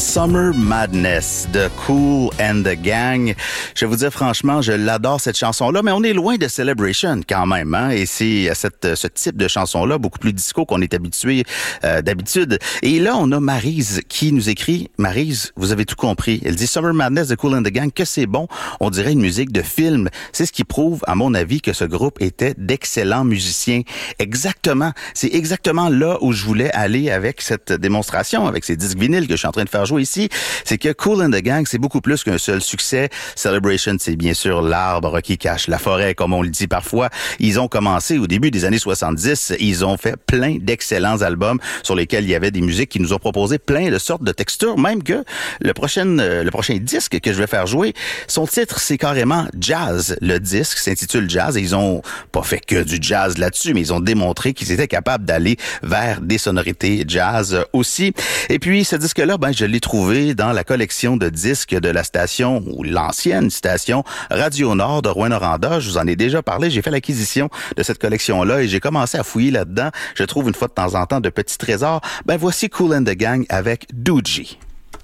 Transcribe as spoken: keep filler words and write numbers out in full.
Summer Madness de Kool and the Gang. Je vais vous dire franchement, je l'adore cette chanson-là, mais on est loin de Celebration quand même, hein? Et c'est cette, ce type de chanson-là, beaucoup plus disco qu'on est habitué euh, d'habitude. Et là, on a Maryse qui nous écrit, Maryse, vous avez tout compris. Elle dit Summer Madness de Kool and the Gang, que c'est bon. On dirait une musique de film. C'est ce qui prouve, à mon avis, que ce groupe était d'excellents musiciens. Exactement. C'est exactement là où je voulais aller avec cette démonstration, avec ces disques vinyles que je suis en train de faire jouer ici. C'est que Kool and the Gang, c'est beaucoup plus qu'un seul succès. Celebration, c'est bien sûr l'arbre qui cache la forêt, comme on le dit parfois. Ils ont commencé au début des années soixante-dix. Ils ont fait plein d'excellents albums sur lesquels il y avait des musiques qui nous ont proposé plein de sortes de textures, même que le prochain, le prochain disque que je vais faire jouer, son titre, c'est carrément Jazz. Le disque s'intitule Jazz et ils ont pas fait que du jazz là-dessus, mais ils ont démontré qu'ils étaient capables d'aller vers des sonorités jazz aussi. Et puis, ce disque-là, ben, je l'ai trouvé dans la collection de disques de la station, ou l'ancienne station Radio Nord de Rouyn-Noranda. Je vous en ai déjà parlé. J'ai fait l'acquisition de cette collection-là et j'ai commencé à fouiller là-dedans. Je trouve une fois de temps en temps de petits trésors. Ben, voici Kool and the Gang avec Doogie.